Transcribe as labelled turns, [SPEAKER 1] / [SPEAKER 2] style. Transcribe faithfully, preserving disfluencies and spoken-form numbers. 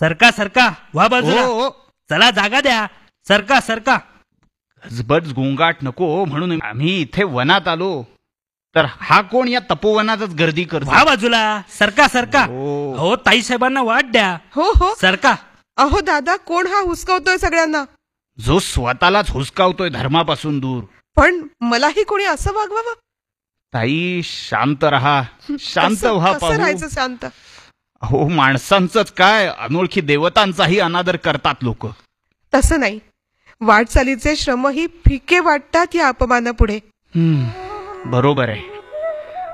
[SPEAKER 1] सरका सरका व्हा बाजूला.
[SPEAKER 2] ओ, ओ.
[SPEAKER 1] चला जागा द्या. सरका सरका.
[SPEAKER 2] गजबज गोंगाट नको म्हणून आम्ही इथे वनात आलो, तर हा कोण या तपोवनातच गर्दी करतो.
[SPEAKER 1] व्हा बाजूला. सरका सरका.
[SPEAKER 2] ओ.
[SPEAKER 1] हो ताई साहेबांना वाट द्या.
[SPEAKER 3] हो हो.
[SPEAKER 1] सरका.
[SPEAKER 3] अहो दादा, कोण हा हुसकावतोय सगळ्यांना?
[SPEAKER 2] जो स्वतःलाच हुसकावतोय धर्मापासून दूर.
[SPEAKER 3] पण मलाही कोणी असं वागवावं?
[SPEAKER 2] ताई शांत रहा, शांत
[SPEAKER 3] कसं-
[SPEAKER 2] व्हा.
[SPEAKER 3] कसं
[SPEAKER 2] पाहू
[SPEAKER 3] राहायचं शांत?
[SPEAKER 2] हो, माणसांचंच काय, अनोळखी देवतांचाही अनादर करतात लोक.
[SPEAKER 3] तसं नाही. वाटचालीचे श्रमही फिके वाटतात या अपमानापुढे.
[SPEAKER 2] बरोबर आहे.